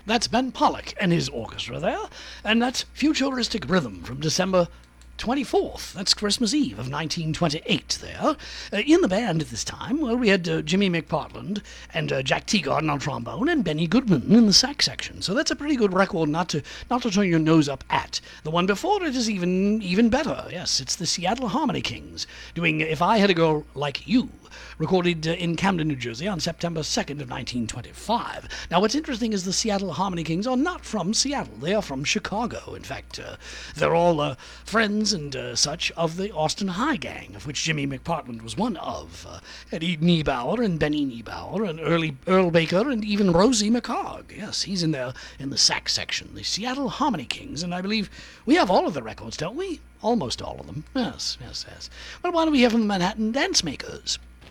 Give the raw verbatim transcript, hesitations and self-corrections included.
That's Ben Pollock and his orchestra there, and that's Futuristic Rhythm from December twenty-fourth. That's Christmas Eve of nineteen twenty-eight there. Uh, in the band at this time, well, we had uh, Jimmy McPartland and uh, Jack Teagarden on trombone and Benny Goodman in the sax section. So that's a pretty good record not to not to turn your nose up at. The one before it is even even better. Yes, it's the Seattle Harmony Kings doing If I Had a Girl Like You, recorded uh, in Camden, New Jersey on September second of nineteen twenty-five. Now, what's interesting is the Seattle Harmony Kings are not from Seattle. They are from Chicago. In fact, uh, they're all uh, friends and uh, such of the Austin High Gang, of which Jimmy McPartland was one of. Uh, Eddie Niebauer and Benny Niebauer and Early, Earl Baker and even Rosie McHogg. Yes, he's in there in the sax section. The Seattle Harmony Kings, and I believe we have all of the records, don't we? Almost all of them. Yes, yes, yes. Well, why don't we hear from the Manhattan Dance Makers?